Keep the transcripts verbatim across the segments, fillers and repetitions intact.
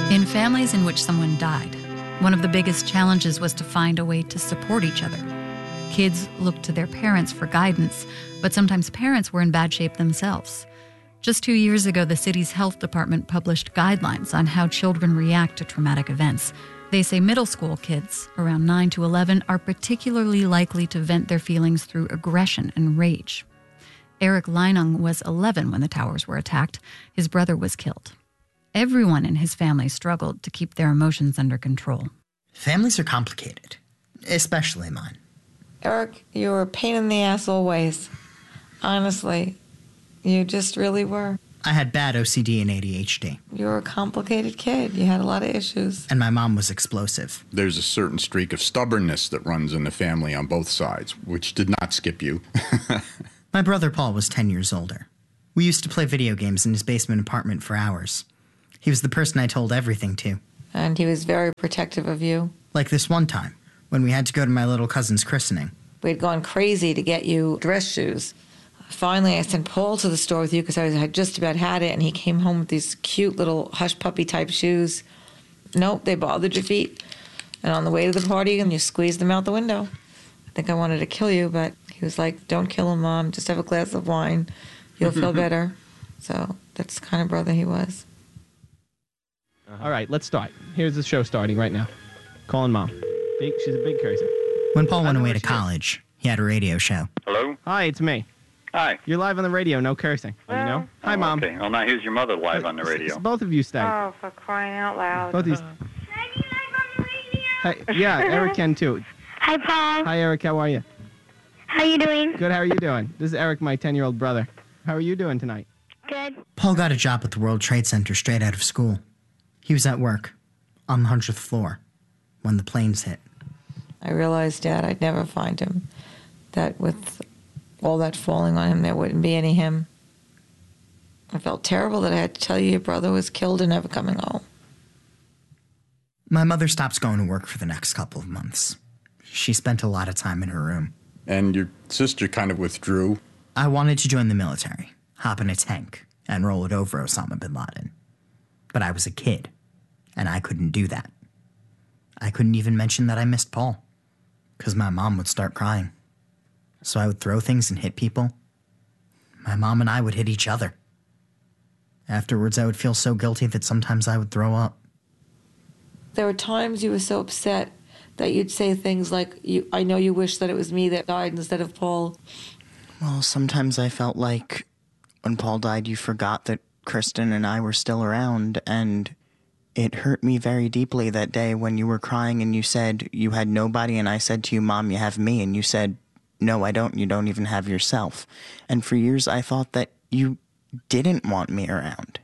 In families in which someone died, one of the biggest challenges was to find a way to support each other. Kids looked to their parents for guidance, but sometimes parents were in bad shape themselves. Just two years ago, the city's health department published guidelines on how children react to traumatic events. They say middle school kids, around nine to eleven, are particularly likely to vent their feelings through aggression and rage. Eric Leinung was eleven when the towers were attacked. His brother was killed. Everyone in his family struggled to keep their emotions under control. Families are complicated, especially mine. Eric, you were a pain in the ass always. Honestly, you just really were. I had bad O C D and A D H D. You were a complicated kid. You had a lot of issues. And my mom was explosive. There's a certain streak of stubbornness that runs in the family on both sides, which did not skip you. My brother Paul was ten years older. We used to play video games in his basement apartment for hours. He was the person I told everything to. And he was very protective of you. Like this one time, when we had to go to my little cousin's christening. We'd gone crazy to get you dress shoes. Finally, I sent Paul to the store with you because I had just about had it, and he came home with these cute little hush puppy type shoes. Nope, they bothered your feet. And on the way to the party, and you squeezed them out the window. I think I wanted to kill you, but he was like, don't kill him, Mom. Just have a glass of wine. You'll feel better. So that's the kind of brother he was. All right, let's start. Here's the show starting right now. Calling Mom. Big, she's a big cursor. When Paul went away to college, he had a radio show. Hello? Hi, it's me. Hi. You're live on the radio, no cursing. Well, you know? Hi, oh, Mom. Okay. Well, now here's your mother live on the radio. S- both of you stay. Oh, for crying out loud. Both of you. Hi, yeah, Eric can too. Hi, Paul. Hi, Eric. How are you? How you doing? Good. How are you doing? This is Eric, my ten-year-old brother. How are you doing tonight? Good. Paul got a job at the World Trade Center straight out of school. He was at work, on the hundredth floor, when the planes hit. I realized, Dad, I'd never find him. That with all that falling on him, there wouldn't be any him. I felt terrible that I had to tell you your brother was killed and never coming home. My mother stopped going to work for the next couple of months. She spent a lot of time in her room. And your sister kind of withdrew. I wanted to join the military, hop in a tank, and roll it over Osama bin Laden. But I was a kid, and I couldn't do that. I couldn't even mention that I missed Paul, because my mom would start crying. So I would throw things and hit people. My mom and I would hit each other. Afterwards, I would feel so guilty that sometimes I would throw up. There were times you were so upset that you'd say things like, "You, I know you wish that it was me that died instead of Paul." Well, sometimes I felt like when Paul died, you forgot that Kristen and I were still around, and it hurt me very deeply that day when you were crying and you said you had nobody, and I said to you, Mom, you have me, and you said, no, I don't. You don't even have yourself. And for years, I thought that you didn't want me around.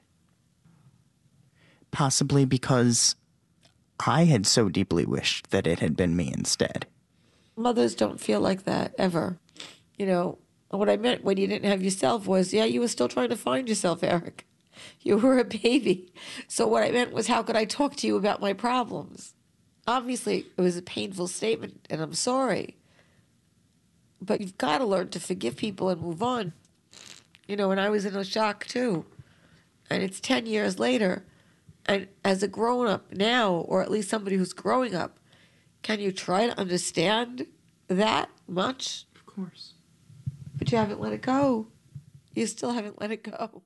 Possibly because I had so deeply wished that it had been me instead. Mothers don't feel like that, ever. You know, what I meant when you didn't have yourself was, yeah, you were still trying to find yourself, Eric. You were a baby. So what I meant was, how could I talk to you about my problems? Obviously, it was a painful statement, and I'm sorry. But you've got to learn to forgive people and move on. You know, and I was in a shock, too. And it's ten years later. And as a grown-up now, or at least somebody who's growing up, can you try to understand that much? Of course. But you haven't let it go. You still haven't let it go.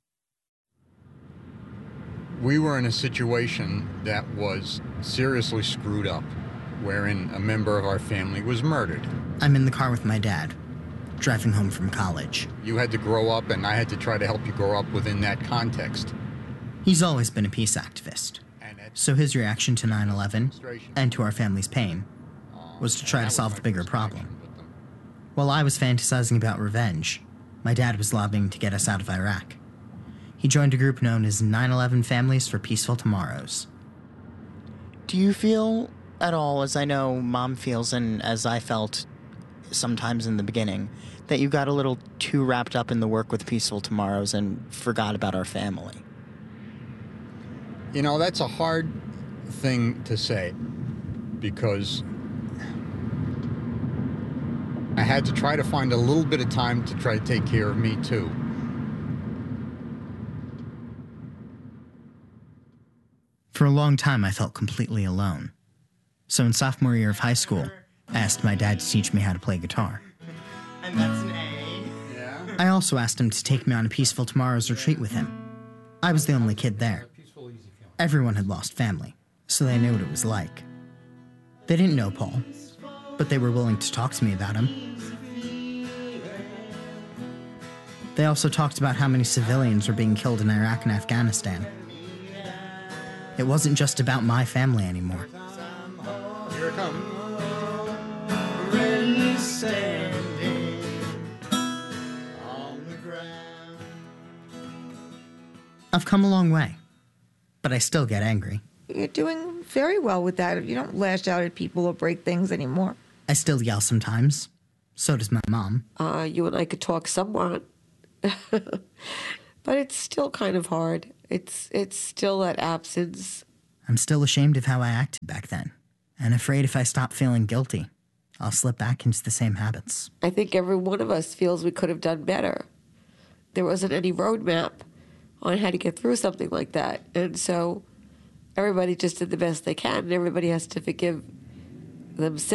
We were in a situation that was seriously screwed up, wherein a member of our family was murdered. I'm in the car with my dad, driving home from college. You had to grow up, and I had to try to help you grow up within that context. He's always been a peace activist. So his reaction to nine eleven, and to our family's pain, was to try to solve the bigger problem. While I was fantasizing about revenge, my dad was lobbying to get us out of Iraq. He joined a group known as nine eleven Families for Peaceful Tomorrows. Do you feel at all, as I know Mom feels and as I felt sometimes in the beginning, that you got a little too wrapped up in the work with Peaceful Tomorrows and forgot about our family? You know, that's a hard thing to say, because I had to try to find a little bit of time to try to take care of me, too. For a long time, I felt completely alone. So in sophomore year of high school, I asked my dad to teach me how to play guitar. And that's an A. Yeah. I also asked him to take me on a Peaceful Tomorrows retreat with him. I was the only kid there. Everyone had lost family, so they knew what it was like. They didn't know Paul, but they were willing to talk to me about him. They also talked about how many civilians were being killed in Iraq and Afghanistan. It wasn't just about my family anymore. Here it comes. I've come a long way, but I still get angry. You're doing very well with that. You don't lash out at people or break things anymore. I still yell sometimes. So does my mom. Uh, you and I could talk somewhat. But it's still kind of hard. It's it's still that absence. I'm still ashamed of how I acted back then, and afraid if I stop feeling guilty, I'll slip back into the same habits. I think every one of us feels we could have done better. There wasn't any roadmap on how to get through something like that. And so everybody just did the best they can, and everybody has to forgive themselves.